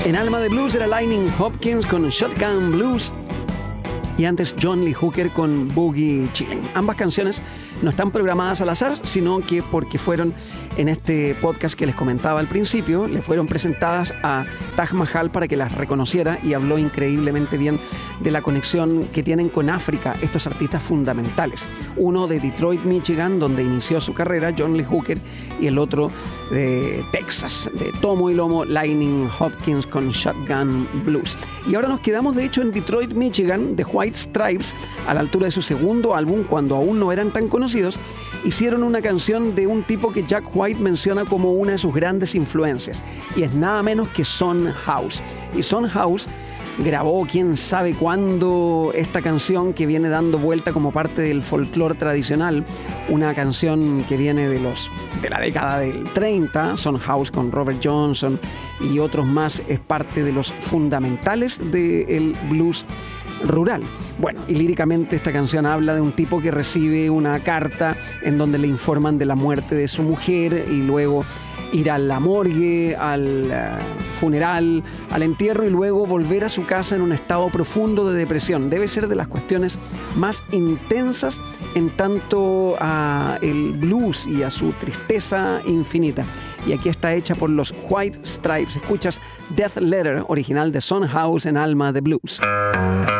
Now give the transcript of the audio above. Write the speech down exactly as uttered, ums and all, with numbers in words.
En Alma de Blues era Lightning Hopkins con Shotgun Blues y antes John Lee Hooker con Boogie Chillin'. Ambas canciones no están programadas al azar, sino que porque fueron en este podcast que les comentaba al principio, le fueron presentadas a Taj Mahal para que las reconociera y habló increíblemente bien de la conexión que tienen con África estos artistas fundamentales. Uno de Detroit, Michigan, donde inició su carrera, John Lee Hooker, y el otro de Texas, de tomo y lomo, Lightning Hopkins con Shotgun Blues. Y ahora nos quedamos de hecho en Detroit, Michigan, de White Stripes, a la altura de su segundo álbum, cuando aún no eran tan conocidos, hicieron una canción de un tipo que Jack White menciona como una de sus grandes influencias, y es nada menos que Son House. Y Son House grabó quién sabe cuándo esta canción que viene dando vuelta como parte del folclore tradicional, una canción que viene de los de la década del treinta. Son House con Robert Johnson y otros más es parte de los fundamentales del blues rural. Bueno, y líricamente esta canción habla de un tipo que recibe una carta en donde le informan de la muerte de su mujer y luego ir a la morgue, al uh, funeral, al entierro y luego volver a su casa en un estado profundo de depresión. Debe ser de las cuestiones más intensas en tanto a el blues y a su tristeza infinita. Y aquí está hecha por los White Stripes. Escuchas Death Letter, original de Son House en Alma de Blues.